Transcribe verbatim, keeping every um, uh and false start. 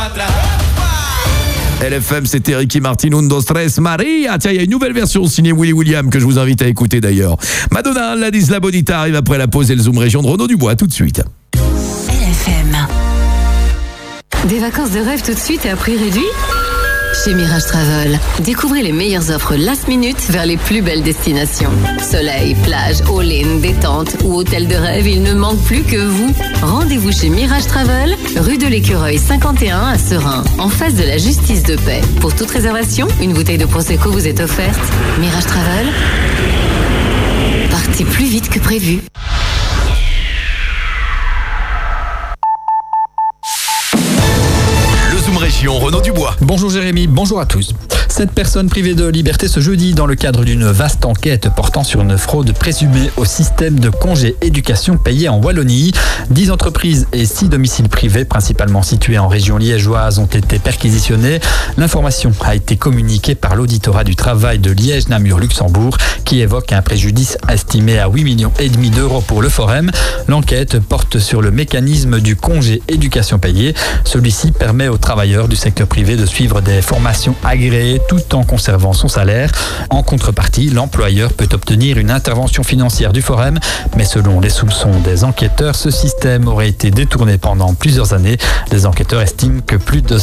L F M, c'était Ricky Martin, Un, Dos, Tres, Maria. Tiens, il y a une nouvelle version signée Willy William que je vous invite à écouter d'ailleurs. Madonna, la Disla Bonita arrive après la pause et le Zoom Région de Renaud Dubois tout de suite. L F M. Des vacances de rêve tout de suite et à prix réduit ? Chez Mirage Travel, découvrez les meilleures offres last minute vers les plus belles destinations. Soleil, plage, all-in, détente ou hôtel de rêve, il ne manque plus que vous. Rendez-vous chez Mirage Travel, rue de l'Écureuil cinquante et un à Serein, en face de la justice de paix. Pour toute réservation, une bouteille de Prosecco vous est offerte. Mirage Travel, partez plus vite que prévu. Région Renaud Dubois. Bonjour Jérémy, bonjour à tous. Sept personnes privées de liberté ce jeudi dans le cadre d'une vaste enquête portant sur une fraude présumée au système de congés éducation payés en Wallonie. Dix entreprises et six domiciles privés, principalement situés en région liégeoise, ont été perquisitionnés. L'information a été communiquée par l'auditorat du travail de Liège-Namur-Luxembourg qui évoque un préjudice estimé à huit virgule cinq millions d'euros pour le Forum. L'enquête porte sur le mécanisme du congé éducation payé. Celui-ci permet aux travailleurs du secteur privé de suivre des formations agréées tout en conservant son salaire. En contrepartie, l'employeur peut obtenir une intervention financière du Forum, mais selon les soupçons des enquêteurs, ce système aurait été détourné pendant plusieurs années. Les enquêteurs estiment que plus de